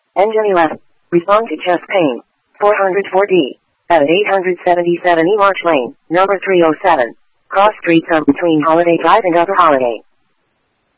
Engine 11. Respond to chest pain. 404D. At 877 E March Lane, number 307. Cross Street between Holiday Drive and Upper Holiday.